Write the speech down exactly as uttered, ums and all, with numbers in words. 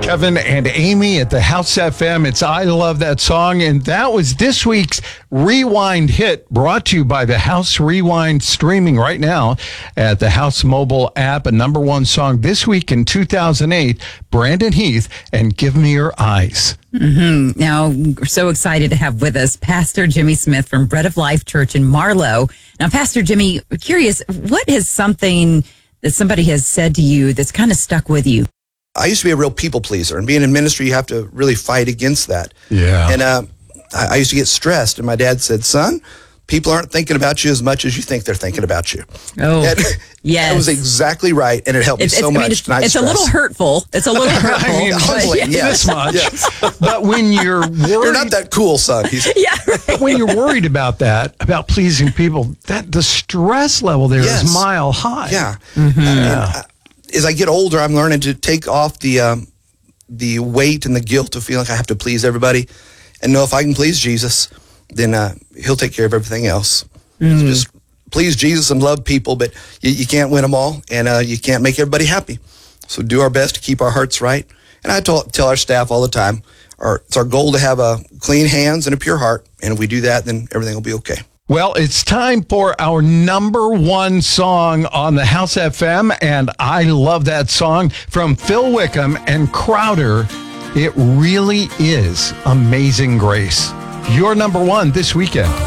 Kevin and Amy at the House F M. It's I Love That Song. And that was this week's Rewind hit, brought to you by the House Rewind, streaming right now at the House mobile app. A number one song this week in two thousand eight, Brandon Heath and Give Me Your Eyes. Mm-hmm. Now, we're so excited to have with us Pastor Jimmy Smith from Bread of Life Church in Marlow. Now, Pastor Jimmy, curious, what is something that somebody has said to you that's kind of stuck with you? I used to be a real people pleaser, and being in ministry, you have to really fight against that. Yeah. And uh, I, I used to get stressed, and my dad said, son, people aren't thinking about you as much as you think they're thinking about you. Oh, and yes. That was exactly right, and it helped it's, me so it's, much. I mean, it's not it's a stress. little hurtful. It's a little hurtful. I mean, humbling, but, yes. this much. Yes. But when you're worried, You're not that cool, son. He's, yeah, right. when you're worried about that, about pleasing people, that the stress level there Yes. is mile high. Yeah. Mm-hmm. And, yeah. uh, as I get older, I'm learning to take off the um, the weight and the guilt of feeling like I have to please everybody, and know if I can please Jesus, then uh, he'll take care of everything else. Mm. Just please Jesus and love people, but you, you can't win them all, and uh, you can't make everybody happy. So do our best to keep our hearts right. And I tell, tell our staff all the time, our, it's our goal to have a clean hands and a pure heart, and if we do that, then everything will be okay. Well, it's time for our number one song on the House F M, and I love that song from Phil Wickham and Crowder. It really is Amazing Grace. Your number one this weekend.